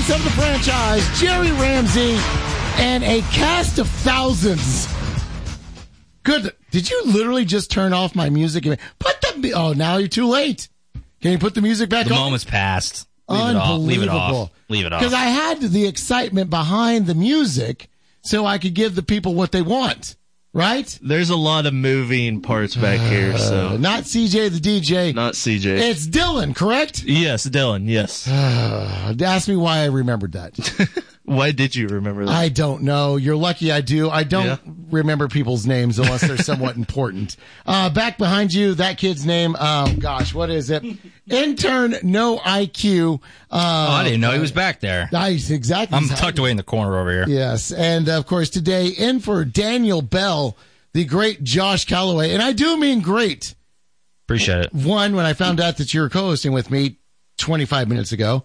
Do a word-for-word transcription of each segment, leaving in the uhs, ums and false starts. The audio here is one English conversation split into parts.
voice of the franchise, Jerry Ramsey, and a cast of thousands. Good. Did you literally just turn off my music? Put the. Oh, now you're too late. Can you put the music back the on? The moment's passed. Leave Unbelievable. It off. Leave it off. Leave it off. Because I had the excitement behind the music so I could give the people what they want. Right? There's a lot of moving parts back here, so. Uh, not C J the D J. Not C J. It's Dylan, correct? Yes, Dylan, yes. Uh, ask me why I remembered that. Why did you remember that? I don't know. You're lucky I do. I don't yeah. remember people's names unless they're somewhat important. Uh, back behind you, that kid's name, oh gosh, what is it? Intern No I Q. Uh, oh, I didn't know he was back there. Nice, exactly. I'm tucked away in the corner over here. Yes, and of course today, in for Daniel Bell, the great Josh Calloway. And I do mean great. Appreciate it. One, when I found out that you were co-hosting with me twenty-five minutes ago,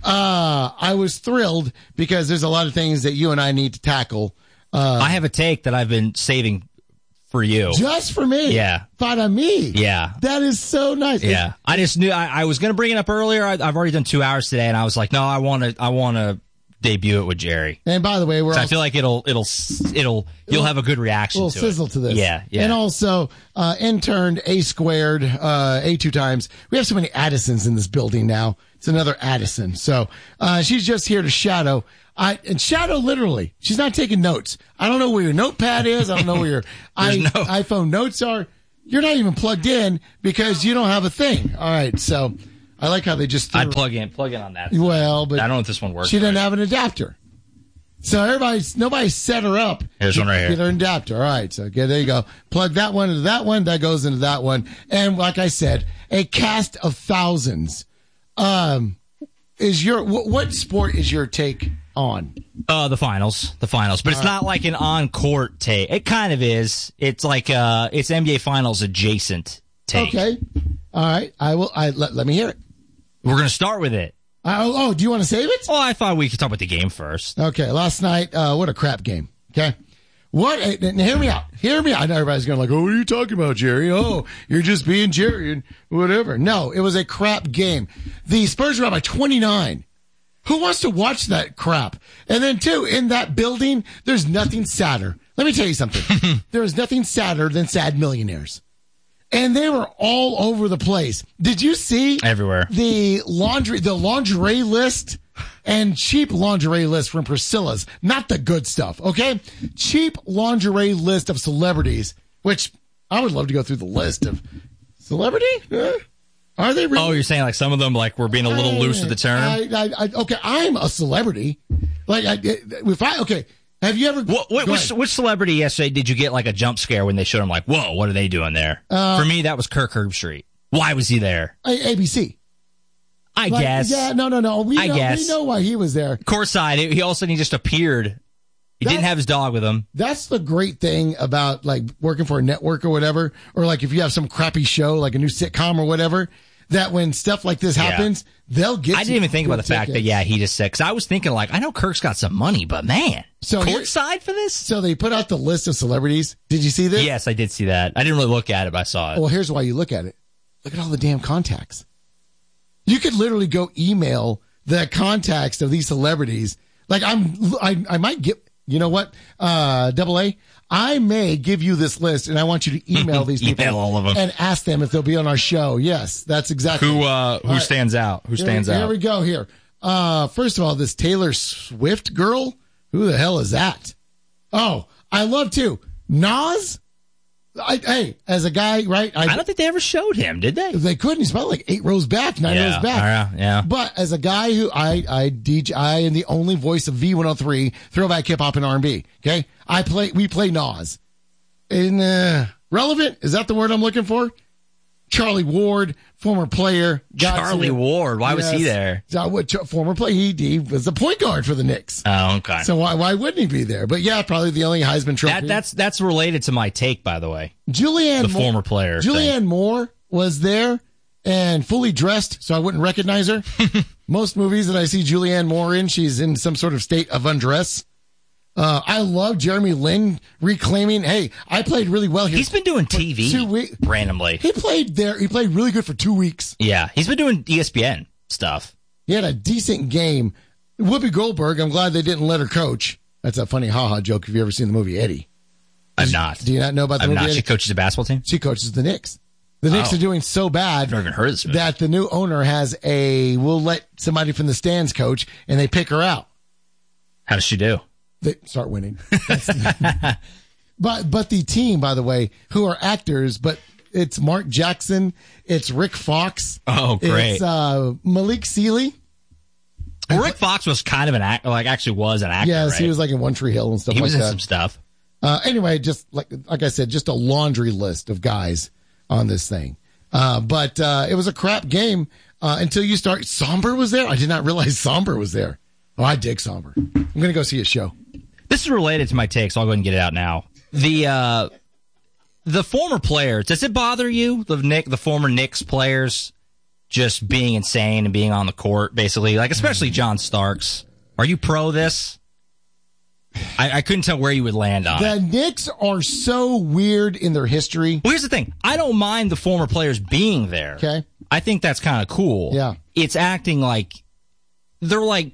uh, I was thrilled because there's a lot of things that you and I need to tackle. Uh, I have a take that I've been saving for you. Just for me? Yeah. Thought of me? Yeah. That is so nice. Yeah. I just knew I, I was going to bring it up earlier. I, I've already done two hours today, and I was like, no, I want to I want to debut it with Jerry. And by the way, we're I feel like it'll it'll it'll you'll have a good reaction to to sizzle it. to this. Yeah, yeah. And also uh interned A squared, uh A two times. We have so many Addisons in this building now. It's another Addison. So uh she's just here to shadow. I and shadow literally. She's not taking notes. I don't know where your notepad is. I don't know where your I, no- iPhone notes are. You're not even plugged in because you don't have a thing. All right, so I like how they just threw, I'd plug in, plug in on that. Well, but I don't know if this one works. She didn't right. have an adapter. So everybody's, nobody set her up. Here's one right here. Get her an adapter. All right. So okay, there you go. Plug that one into that one. That goes into that one. And like I said, a cast of thousands. Um, is your, what, what sport is your take on? Uh, the finals, the finals, but it's not like an on-court take. It kind of is. It's like, uh, it's N B A finals adjacent take. Okay. All right. I will, I, let, let me hear it. We're going to start with it. Uh, oh, do you want to save it? Oh, I thought we could talk about the game first. Okay, last night, uh, what a crap game. Okay. What, and hear me out. Hear me out. I know everybody's going like, oh, what are you talking about, Jerry? Oh, you're just being Jerry and whatever. No, it was a crap game. The Spurs were up by twenty-nine. Who wants to watch that crap? And then, too, in that building, there's nothing sadder. Let me tell you something. There is nothing sadder than sad millionaires. And they were all over the place. Did you see everywhere the laundry, the lingerie list and cheap lingerie list from Priscilla's? Not the good stuff, okay? Cheap lingerie list of celebrities, which I would love to go through the list of celebrity. Huh? Are they really? Oh, you're saying like some of them like we're being a little I, loose with the term? I, I, I, okay, I'm a celebrity. Like, I, if I okay. Have you ever? What, what, which, which celebrity yesterday did you get like a jump scare when they showed him like, whoa, what are they doing there? Uh, For me, that was Kirk Herbstreit. Why was he there? A B C. I like, guess. Yeah, no, no, no. We I know, guess. We know why he was there. Courtside. He all of a sudden he just appeared. He that's, didn't have his dog with him. That's the great thing about like working for a network or whatever, or like if you have some crappy show like a new sitcom or whatever. That when stuff like this happens, yeah. they'll get. I didn't even think about the tickets. fact that yeah, he just said because I was thinking like I know Kirk's got some money, but man, so courtside for this. So they put out the list of celebrities. Did you see this? Yes, I did see that. I didn't really look at it, but I saw it. Well, here's why you look at it. Look at all the damn contacts. You could literally go email the contacts of these celebrities. Like I'm, I, I might get. You know what? Uh, double A. I may give you this list, and I want you to email these people, email all of them, and ask them if they'll be on our show. Yes, that's exactly who. Uh, who right. stands out? Who stands here, out? Here we go. Here. Uh, first of all, this Taylor Swift girl. Who the hell is that? Oh, I love too. Nas. I, hey, as a guy, right? I, I don't think they ever showed him, did they? They couldn't. He's about like eight rows back, nine yeah, rows back. Yeah, yeah. But as a guy who I I D J, I am the only voice of V one oh three, throwback hip hop and R and B. Okay, I play. We play Nas. And uh, relevant is that the word I'm looking for? Charlie Ward, former player. Charlie Ward, why yes. was he there? So, what, former player, he, he was the point guard for the Knicks. Oh, okay. So why why wouldn't he be there? But yeah, probably the only Heisman Trophy. That, that's that's related to my take, by the way. Julianne, the Moore, former player. Julianne thing. Moore was there and fully dressed, so I wouldn't recognize her. Most movies that I see Julianne Moore in, she's in some sort of state of undress. Uh, I love Jeremy Lin reclaiming, hey, I played really well here. He's been doing T V two weeks, randomly. He played there. He played really good for two weeks. Yeah, he's been doing E S P N stuff. He had a decent game. Whoopi Goldberg, I'm glad they didn't let her coach. That's a funny haha joke if you've ever seen the movie Eddie. I'm not. Do you not know about the I'm movie not. Eddie? She coaches a basketball team? She coaches the Knicks. The Knicks Oh. are doing so bad I've never even heard of this movie. that the new owner has a, we'll let somebody from the stands coach, and they pick her out. How does she do? They start winning. but but the team, by the way, who are actors, but it's Mark Jackson, it's Rick Fox. Oh, great. It's uh, Malik Sealy. Well, Rick Fox was kind of an actor, like actually was an actor, Yes, right? he was like in One Tree Hill and stuff He like was in that. some stuff. Uh, anyway, just like like I said, just a laundry list of guys on this thing. Uh, but uh, it was a crap game uh, until you start. Somber was there. I did not realize Somber was there. Oh, I dig Somber. I'm gonna go see his show. This is related to my take, so I'll go ahead and get it out now. The uh, the former players, does it bother you, the Nick, the former Knicks players, just being insane and being on the court, basically? Like, especially John Starks. Are you pro this? I, I couldn't tell where you would land on The it. Knicks are so weird in their history. Well, here's the thing. I don't mind the former players being there. Okay. I think that's kind of cool. Yeah. It's acting like they're like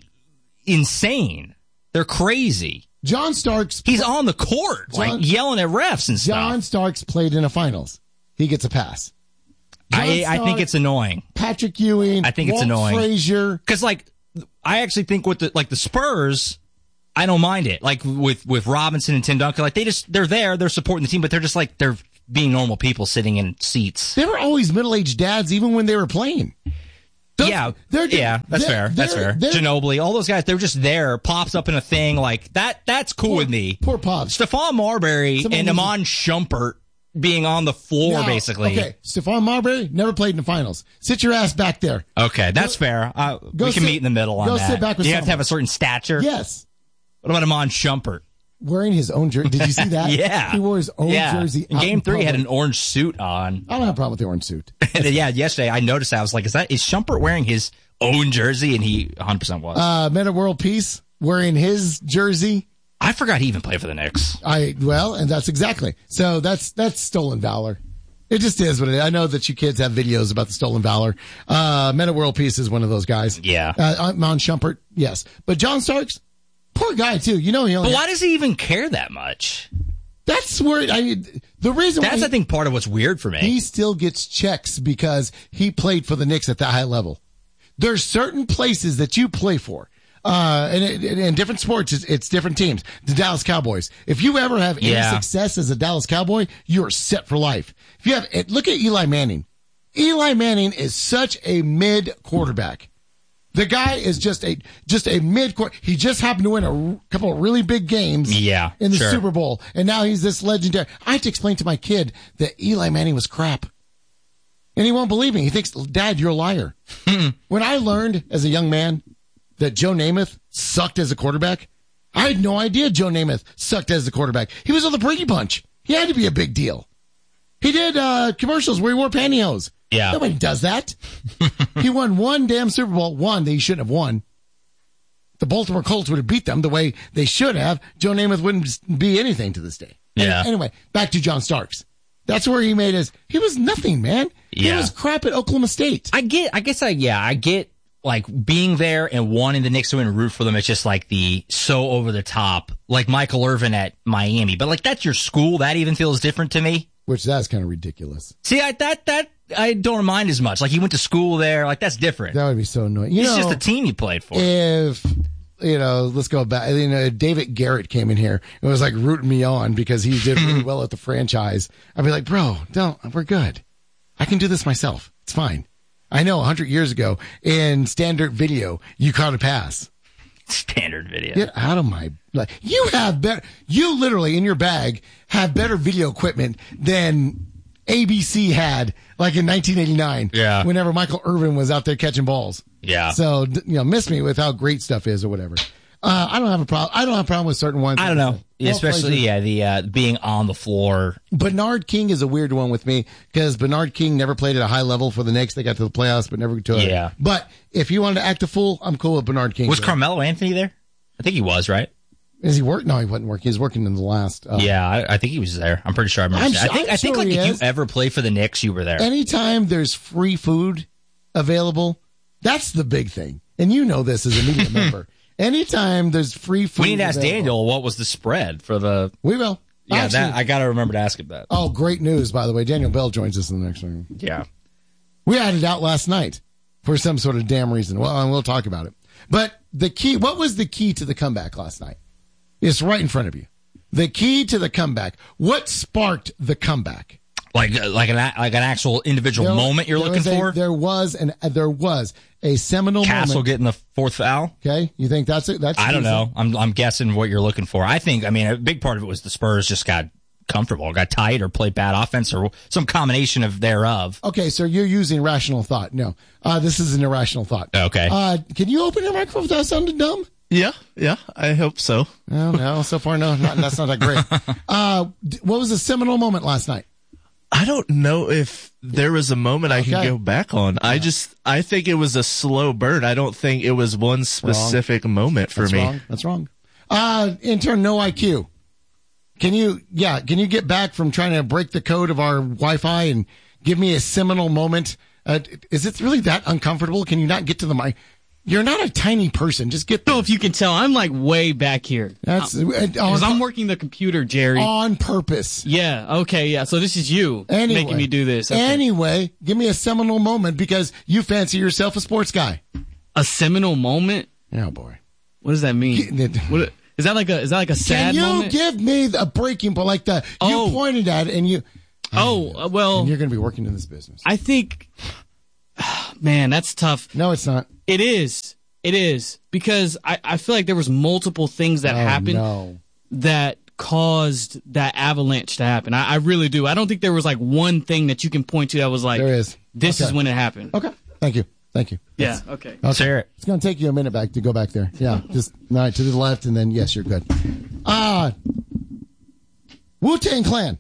insane. They're crazy. John Starks. He's on the court, John- like yelling at refs and stuff. John Starks played in a finals. He gets a pass. John I, I think Starks, it's annoying. Patrick Ewing. I think it's Walt annoying. Frazier. Because, like, I actually think with the like the Spurs, I don't mind it. Like with with Robinson and Tim Duncan, like they just they're there, they're supporting the team, but they're just like they're being normal people sitting in seats. They were always middle-aged dads, even when they were playing. Those- yeah, they're- yeah, that's they're- fair. That's they're- fair. they're- Ginobili, all those guys, they're just there, pops up in a thing like that. That's cool Poor- with me. poor Pops. Stephon Marbury Someone and needs- Amon Shumpert being on the floor, Now, basically. Okay, Stephon Marbury never played in the finals. Sit your ass back there. Okay, that's fair. Uh, we can sit- meet in the middle on go that. sit back with Do you have to someone. have a certain stature? Yes. What about Amon Shumpert? Wearing his own jersey. Did you see that? Yeah. He wore his own yeah. jersey. In out game three, he had public. an orange suit on. I don't have a problem with the orange suit. And then, yeah, yesterday I noticed that. I was like, is that is Shumpert wearing his own jersey? And he one hundred percent was. Uh, Men of World Peace wearing his jersey. I forgot he even played for the Knicks. I well, and that's exactly. So that's that's stolen valor. It just is what it is. I know that you kids have videos about the stolen valor. Uh, Men of World Peace is one of those guys. Yeah. Uh, Mon Shumpert, yes. But John Starks, poor guy too. You know he only. But why does he even care that much? That's where I. The reason That's, why I think, part of what's weird for me. he still gets checks because he played for the Knicks at that high level. There's certain places that you play for. Uh, and it- in different sports, it's, it's different teams. The Dallas Cowboys. If you ever have any Yeah. success as a Dallas Cowboy, you're set for life. If you have, it, look at Eli Manning. Eli Manning is such a mid quarterback. The guy is just a just a mid quarter. He just happened to win a r- couple of really big games. Yeah, in the sure. Super Bowl, and now he's this legendary. I have to explain to my kid that Eli Manning was crap. And he won't believe me. He thinks, Dad, you're a liar. When I learned as a young man that Joe Namath sucked as a quarterback, I had no idea Joe Namath sucked as a quarterback. He was on the Brady Bunch. He had to be a big deal. He did uh, commercials where he wore pantyhose. Yeah. Nobody does that. He won one damn Super Bowl, one that he shouldn't have won. The Baltimore Colts would have beat them the way they should have. Joe Namath wouldn't be anything to this day. Yeah. Anyway, back to John Starks. That's where he made his. He was nothing, man. He Yeah. was crap at Oklahoma State. I get, I guess I, yeah, I get like being there and wanting the Knicks to win and root for them. It's just like the so over the top, like Michael Irvin at Miami. But like that's your school. That even feels different to me. Which that's kind of ridiculous. See, I, that, that, I don't mind as much. Like he went to school there. Like that's different. That would be so annoying. You It's know, just the team you played for. if, you know, let's go back. You know, David Garrett came in here and was like rooting me on because he did really well at the franchise. I'd be like, bro, don't, we're good. I can do this myself. It's fine. I know a hundred years ago in standard video, you caught a pass. Standard video. Get out of my, like, you have better, you literally in your bag have better video equipment than A B C had like in nineteen eighty-nine. Yeah. Whenever Michael Irvin was out there catching balls. Yeah. So, d- you know, miss me with how great stuff is or whatever. Uh, I don't have a problem. I don't have a problem with certain ones. I don't know. Well, Especially, played- yeah, the uh, being on the floor. Bernard King is a weird one with me because Bernard King never played at a high level for the Knicks. They got to the playoffs, but never to it. Yeah. But if you wanted to act a fool, I'm cool with Bernard King. Was Carmelo Anthony there? I think he was, right? Is he work? No, he wasn't working. He was working in the last. Uh, Yeah, I, I think he was there. I'm pretty sure I remember. I'm seeing- I su- think I'm I think sure like he if is. you ever played for the Knicks, you were there. Anytime there's free food available, that's the big thing. And you know this as a media member. anytime there's free food. We need to ask available, Daniel what was the spread for the. We will. Yeah, Actually, that I got to remember to ask him that. Oh, great news, by the way. Daniel Bell joins us in the next one. Yeah. We had it out last night for some sort of damn reason. Well, and we'll talk about it. But the key, what was the key to the comeback last night? It's right in front of you. The key to the comeback. What sparked the comeback? Like like an like an actual individual There- moment you're there looking was a- for? There was an there was a seminal Castle moment. getting the fourth foul? Okay, you think that's it? That's I don't easy? know. I'm I'm guessing what you're looking for. I think I mean a big part of it was the Spurs just got comfortable, got tight, or played bad offense, or some combination of thereof. Okay, so you're using rational thought. No, uh, this is an irrational thought. Okay. Uh, can you open your microphone without sounding dumb? Yeah, yeah, I hope so. No, no. So far, no. Not, that's not that great. Uh, d- what was the seminal moment last night? I don't know if there was a moment I Okay. can go back on. I just, I think it was a slow burn. I don't think it was one specific moment for That's me. wrong. That's wrong. Uh, intern, no I Q. Can you, yeah, can you get back from trying to break the code of our Wi-Fi and give me a seminal moment? Uh, is it really that uncomfortable? Can you not get to the mic? You're not a tiny person. Just get I don't know there. if you can tell, I'm like way back here. That's uh, Because I'm on, working the computer, Jerry. on purpose. Yeah, okay, yeah. So this is you Anyway, making me do this. Okay. Anyway, give me a seminal moment because you fancy yourself a sports guy. A seminal moment? Oh boy. What does that mean? Get- What, is that like a is that like a Can sad you moment? give me a breaking point like that? Oh. You pointed at it and you. oh, uh, well, And you're going to be working in this business. I think, man, that's tough. No, it's not. It is. It is. Because I, I feel like there was multiple things that Oh, happened no. that caused that avalanche to happen. I, I really do. I don't think there was like one thing that you can point to that was like, There is. this Okay. is when it happened. Okay. Thank you. Thank you. Yeah, okay. Let's hear it. It's going to take you a minute back to go back there. Yeah. Just all right, to the left, and then, yes, you're good. Uh, Wu-Tang Clan.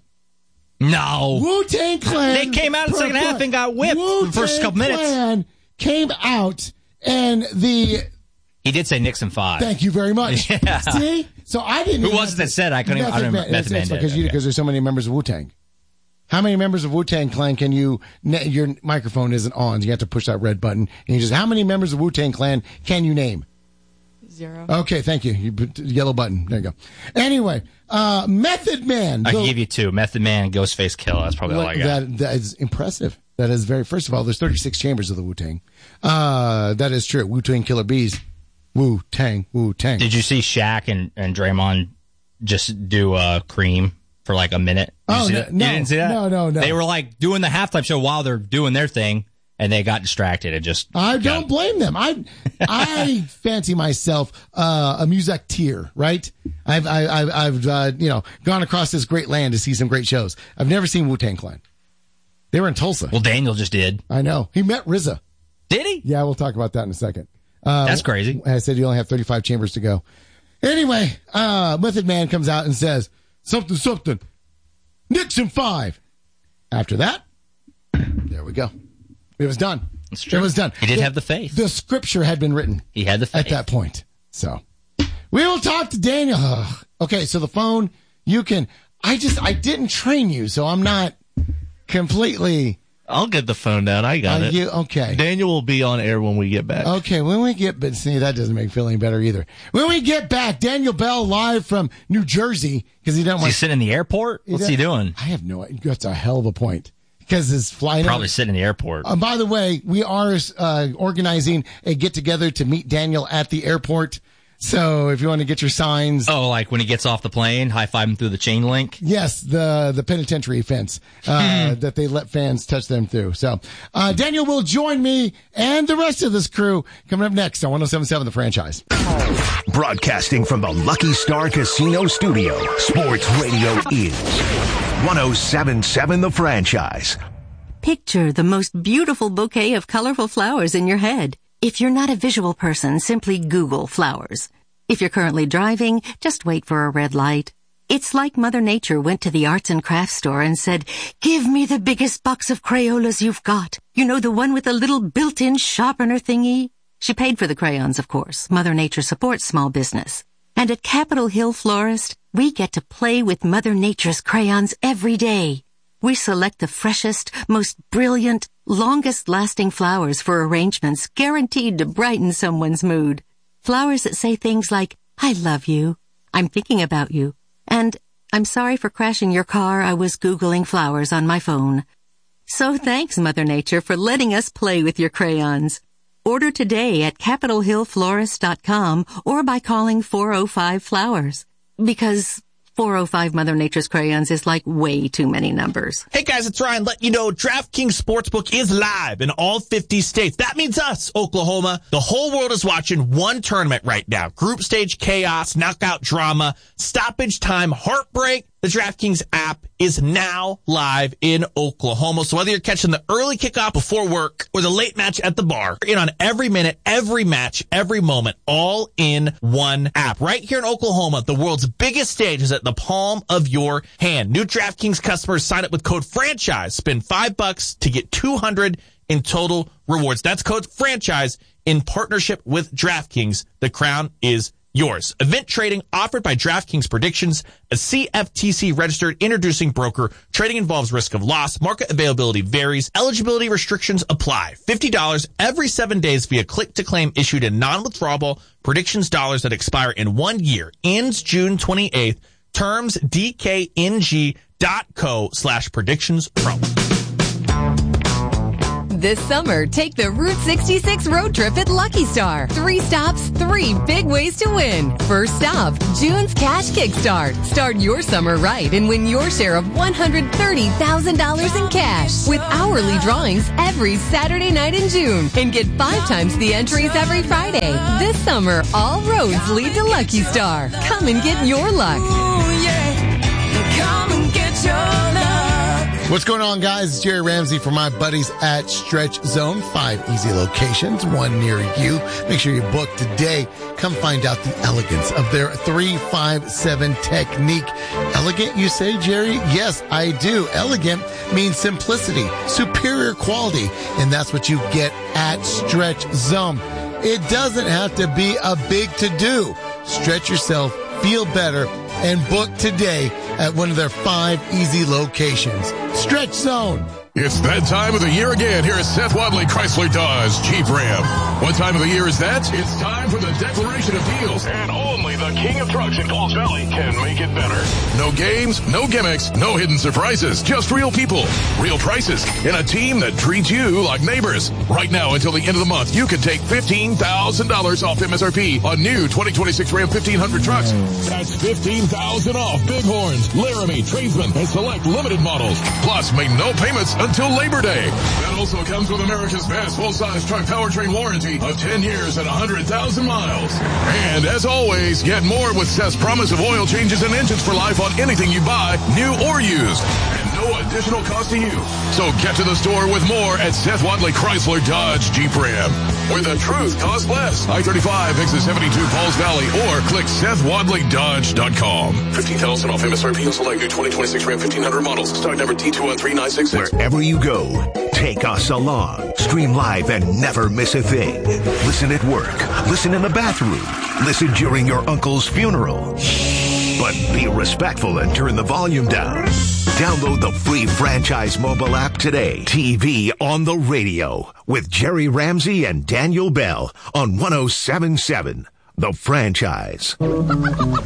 No. Wu-Tang Clan. They came out in the second per- half and got whipped the first Wu-Tang couple minutes. Clan came out, and the. He did say Nixon five. Thank you very much. Yeah. See? So I didn't. Who even was have it to- that said I couldn't even- I don't Method remember- Man- it's- Method it's Man did, because you okay. because there's so many members of Wu-Tang. How many members of Wu-Tang Clan can you, your microphone isn't on, so you have to push that red button. And you just, how many members of Wu-Tang Clan can you name? Zero. Okay, thank you. You put the yellow button. There you go. Anyway, uh, Method Man. I can the- give you two. Method Man and Ghostface Killer. That's probably all I got. that, that is impressive. That is very, first of all, there's thirty-six chambers of the Wu-Tang. Uh, that is true. Wu-Tang Killer Bees. Wu-Tang, Wu-Tang. Did you see Shaq and, and Draymond just do uh, Cream for like a minute? Did you Oh, see no, that? no, You didn't see that? no, no, no. They were like doing the halftime show while they're doing their thing, and they got distracted and just. I got- don't blame them. I I fancy myself uh, a musicteer, right? I've I, I've I've uh, you know gone across this great land to see some great shows. I've never seen Wu-Tang Clan. They were in Tulsa. Well, Daniel just did. I know. He met R Z A. Did he? Yeah, we'll talk about that in a second. Uh, That's crazy. I said you only have thirty-five chambers to go. Anyway, uh, Method Man comes out and says something something. Nixon five. After that, there we go. It was done. That's true. It was done. He did The- have the faith. The scripture had been written He had the faith. at that point. So we will talk to Daniel. Ugh. Okay, so the phone, you can. I just I didn't train you, so I'm not completely. I'll get the phone down. I got Are it. you okay? Daniel will be on air when we get back. Okay, when we get, but see, that doesn't make me feel any better either. When we get back, Daniel Bell live from New Jersey because he doesn't Is he want. sitting in the airport? What's he doing? I have no idea. That's a hell of a point because his flight. Probably sitting in the airport. Uh, by the way, we are uh, organizing a get together to meet Daniel at the airport. So if you want to get your signs. Oh, like when he gets off the plane, high five him through the chain link. Yes, the the penitentiary fence uh, that they let fans touch them through. So uh, Daniel will join me and the rest of this crew coming up next on one oh seven point seven The Franchise. Broadcasting from the Lucky Star Casino Studio, Sports Radio is one oh seven point seven The Franchise. Picture the most beautiful bouquet of colorful flowers in your head. If you're not a visual person, simply Google flowers. If you're currently driving, just wait for a red light. It's like Mother Nature went to the arts and crafts store and said, "Give me the biggest box of Crayolas you've got. You know, the one with the little built-in sharpener thingy?" She paid for the crayons, of course. Mother Nature supports small business. And at Capitol Hill Florist, we get to play with Mother Nature's crayons every day. We select the freshest, most brilliant, longest-lasting flowers for arrangements guaranteed to brighten someone's mood. Flowers that say things like, I love you, I'm thinking about you, and I'm sorry for crashing your car, I was Googling flowers on my phone. So thanks, Mother Nature, for letting us play with your crayons. Order today at capitol hill florist dot com or by calling four oh five flowers. Because four oh five Mother Nature's crayons is like way too many numbers. Hey guys, it's Ryan. Let you know DraftKings Sportsbook is live in all fifty states. That means us, Oklahoma. The whole world is watching one tournament right now. Group stage chaos, knockout drama, stoppage time, heartbreak. The DraftKings app is now live in Oklahoma. So whether you're catching the early kickoff before work or the late match at the bar, you're in on every minute, every match, every moment, all in one app. Right here in Oklahoma, the world's biggest stage is at the palm of your hand. New DraftKings customers sign up with code FRANCHISE. Spend five bucks to get two hundred in total rewards. That's code FRANCHISE in partnership with DraftKings. The crown is yours. Event trading offered by DraftKings Predictions, a C F T C registered introducing broker. Trading involves risk of loss. Market availability varies. Eligibility restrictions apply. fifty dollars every seven days via click to claim issued in non-withdrawable Predictions dollars that expire in one year. Ends June twenty-eighth. Terms D K N G dot co slash predictions pro. This summer, take the Route sixty-six road trip at Lucky Star. Three stops, three big ways to win. First stop, June's Cash Kickstart. Start your summer right and win your share of one hundred thirty thousand dollars in cash with hourly drawings every Saturday night in June. And get five times the entries every Friday. This summer, all roads lead to Lucky Star. Come and get your luck. Ooh, yeah. Come and get your luck. What's going on, guys? It's Jerry Ramsey for my buddies at Stretch Zone. Five easy locations, one near you. Make sure you book today. Come find out the elegance of their three five seven technique. Elegant, you say, Jerry? Yes, I do. Elegant means simplicity, superior quality, and that's what you get at Stretch Zone. It doesn't have to be a big to-do. Stretch yourself, feel better, and book today at one of their five easy locations. Stretch Zone. It's that time of the year again here at Seth Wadley Chrysler Dodge Jeep Ram. What time of the year is that? It's time for the Declaration of Deals. And only the king of trucks in Coles Valley can make it better. No games, no gimmicks, no hidden surprises. Just real people, real prices, and a team that treats you like neighbors. Right now until the end of the month, you can take fifteen thousand dollars off M S R P on new twenty twenty-six Ram fifteen hundred trucks. That's fifteen thousand dollars off Bighorns, Laramie, Tradesman, and select limited models. Plus, make no payments until Labor Day. That also comes with America's best full-size truck powertrain warranty of ten years and one hundred thousand miles. And as always, get more with Seth's promise of oil changes and engines for life on anything you buy, new or used. And no additional cost to you. So get to the store with more at Seth Wadley Chrysler Dodge Jeep Ram, where the truth costs less. I thirty-five, exit seventy-two, Pauls Valley, or click seth wadley dodge dot com. fifteen thousand dollars off M S R P on select new twenty twenty-six Ram fifteen hundred models. Stock number T two one three nine six six. Wherever you go, take us along. Stream live and never miss a thing. Listen at work. Listen in the bathroom. Listen during your uncle's funeral. But be respectful and turn the volume down. Download the free Franchise mobile app today. T V on the radio with Jerry Ramsey and Daniel Bell on one oh seven point seven The Franchise.